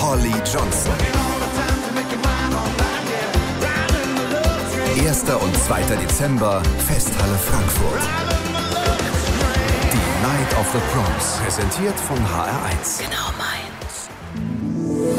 Holly Johnson. 1. und 2. Dezember, Festhalle Frankfurt. Die Night of the Proms, präsentiert von HR1. Genau meins.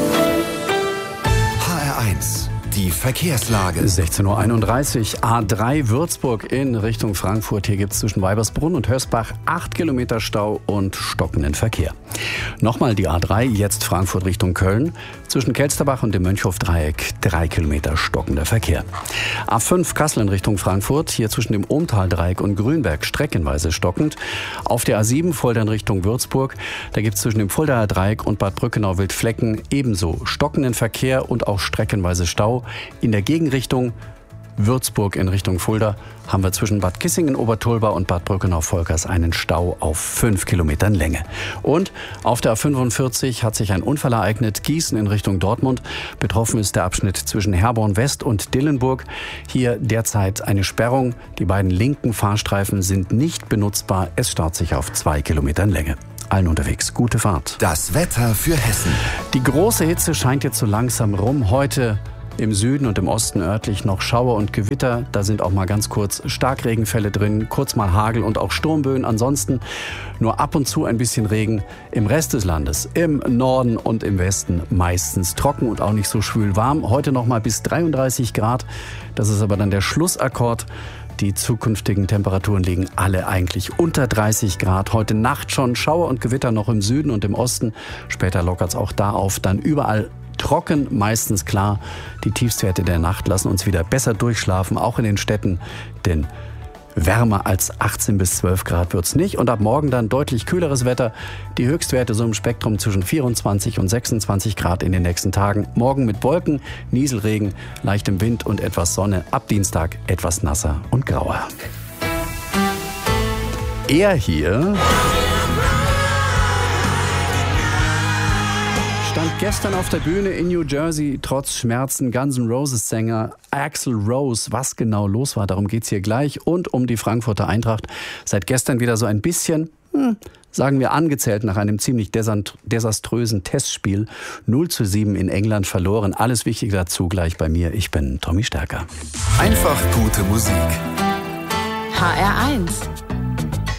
HR1, die Verkehrslage. 16.31 Uhr, A3 Würzburg in Richtung Frankfurt. Hier gibt es zwischen Weibersbrunn und Hösbach 8 Kilometer Stau und stockenden Verkehr. Nochmal die A3, jetzt Frankfurt Richtung Köln. Zwischen Kelsterbach und dem Mönchhof-Dreieck 3 Kilometer stockender Verkehr. A5 Kassel in Richtung Frankfurt, hier zwischen dem Ohmtal-Dreieck und Grünberg streckenweise stockend. Auf der A7 Fulda in Richtung Würzburg, da gibt es zwischen dem Fuldaer Dreieck und Bad Brückenau-Wildflecken ebenso stockenden Verkehr und auch streckenweise Stau. In der Gegenrichtung Würzburg in Richtung Fulda haben wir zwischen Bad Kissingen-Obertulba und Bad Brückenau-Volkers einen Stau auf 5 Kilometern Länge. Und auf der A45 hat sich ein Unfall ereignet, Gießen in Richtung Dortmund. Betroffen ist der Abschnitt zwischen Herborn West und Dillenburg. Hier derzeit eine Sperrung. Die beiden linken Fahrstreifen sind nicht benutzbar. Es staut sich auf 2 Kilometern Länge. Allen unterwegs, gute Fahrt. Das Wetter für Hessen. Die große Hitze scheint jetzt so langsam rum. Heute im Süden und im Osten örtlich noch Schauer und Gewitter. Da sind auch mal ganz kurz Starkregenfälle drin, kurz mal Hagel und auch Sturmböen. Ansonsten nur ab und zu ein bisschen Regen. Im Rest des Landes, im Norden und im Westen meistens trocken und auch nicht so schwül warm. Heute noch mal bis 33 Grad. Das ist aber dann der Schlussakkord. Die zukünftigen Temperaturen liegen alle eigentlich unter 30 Grad. Heute Nacht schon Schauer und Gewitter noch im Süden und im Osten. Später lockert es auch da auf. Dann überall trocken, meistens klar. Die Tiefstwerte der Nacht lassen uns wieder besser durchschlafen, auch in den Städten. Denn wärmer als 18 bis 12 Grad wird's nicht. Und ab morgen dann deutlich kühleres Wetter. Die Höchstwerte so im Spektrum zwischen 24 und 26 Grad in den nächsten Tagen. Morgen mit Wolken, Nieselregen, leichtem Wind und etwas Sonne. Ab Dienstag etwas nasser und grauer. Er hier stand gestern auf der Bühne in New Jersey, trotz Schmerzen. Guns N' Roses Sänger Axl Rose. Was genau los war, darum geht's hier gleich. Und um die Frankfurter Eintracht. Seit gestern wieder so ein bisschen, sagen wir, angezählt nach einem ziemlich desaströsen Testspiel. 0:7 in England verloren. Alles Wichtige dazu gleich bei mir. Ich bin Tommy Stärker. Einfach gute Musik. HR1.